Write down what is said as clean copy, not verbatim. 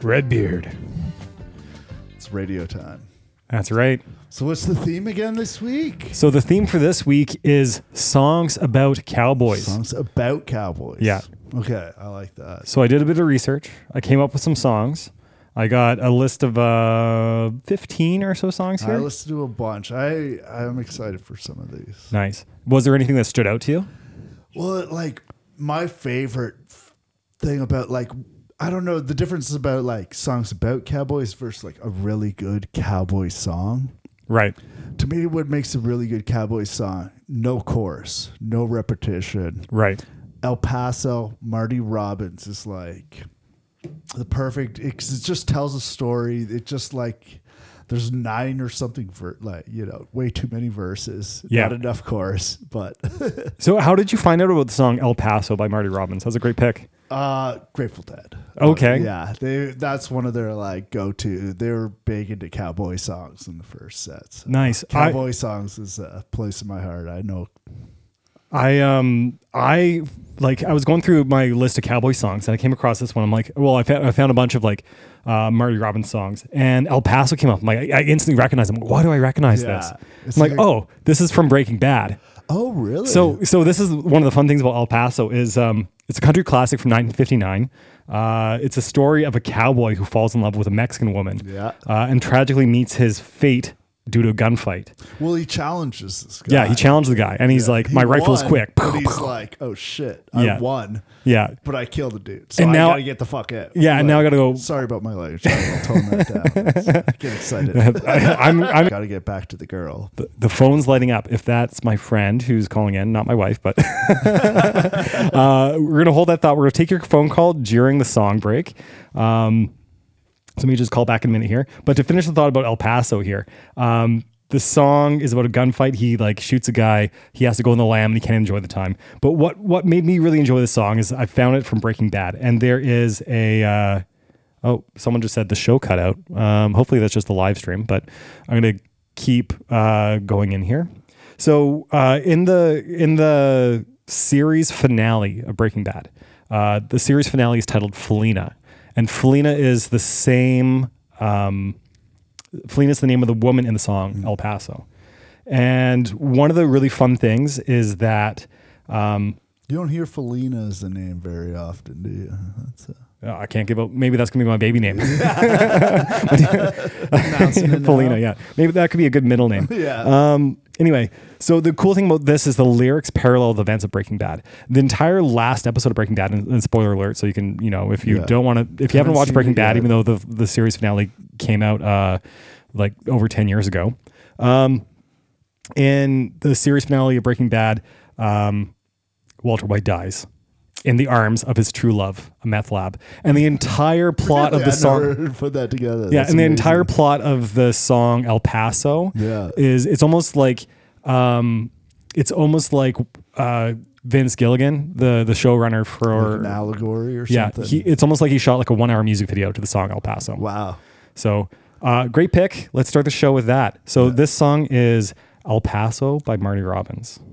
Redbeard. It's radio time. That's right. So what's the theme again this week? So the theme for this week is songs about cowboys. Songs about cowboys. Yeah. Okay, I like that. So I did a bit of research. I came up with some songs. I got a list of 15 or so songs here. Let's do a bunch. I'm excited for some of these. Nice. Was there anything that stood out to you? Well, like my favorite thing about I don't know, the difference is about like songs about cowboys versus like a really good cowboy song. Right. To me, what makes a really good cowboy song, no chorus, no repetition. Right. El Paso, Marty Robbins is like the perfect, it just tells a story. It just like, there's 9 or something for way too many verses. Yeah. Not enough chorus, but. So how did you find out about the song El Paso by Marty Robbins? That was a great pick. Grateful Dead. Okay. Yeah. That's one of their like go-to. They were big into cowboy songs in the first sets. Nice. Cowboy songs is a place in my heart. I know. I was going through my list of cowboy songs and I came across this one. I'm like, well, I found a bunch of Marty Robbins songs and El Paso came up. I'm like, I instantly recognized him. Why do I recognize this? I'm like, oh, this is from Breaking Bad. Oh, really? So this is one of the fun things about El Paso is it's a country classic from 1959. It's a story of a cowboy who falls in love with a Mexican woman and tragically meets his fate due to a gunfight. Well, he challenges this guy. Yeah, he challenged the guy, and he's like, "My rifle's quick." But he's like, "Oh shit, I won." Yeah, but I killed the dude, so and I now, gotta get the fuck out. Yeah, and now I gotta go. Sorry about my language. I'll tone that down. Get excited. I'm gotta get back to the girl. The phone's lighting up. If that's my friend who's calling in, not my wife, but we're gonna hold that thought. We're gonna take your phone call during the song break. So let me just call back in a minute here. But to finish the thought about El Paso here, the song is about a gunfight. He shoots a guy. He has to go in the lamb and he can't enjoy the time. But what made me really enjoy this song is I found it from Breaking Bad. And there is a, someone just said the show cut out. Hopefully that's just the live stream, but I'm going to keep going in here. So in the series finale of Breaking Bad, the series finale is titled Felina. And Felina is the same. Felina is the name of the woman in the song El Paso. And one of the really fun things is that you don't hear Felina as a name very often, do you? I can't give up. Maybe that's gonna be my baby name. Felina, yeah. Maybe that could be a good middle name. Yeah. Anyway, so the cool thing about this is the lyrics parallel the events of Breaking Bad. The entire last episode of Breaking Bad, and spoiler alert, so you can, if you don't want to, if you haven't watched Breaking Bad, even though the series finale came out over 10 years ago, in the series finale of Breaking Bad, Walter White dies in the arms of his true love, a meth lab. And the entire plot of the song... Never put that together. Yeah, and the entire plot of the song El Paso is it's almost like Vince Gilligan, the showrunner for... Like an allegory or something? Yeah, it's almost like he shot a 1-hour music video to the song El Paso. Wow. So, great pick. Let's start the show with that. So this song is El Paso by Marty Robbins.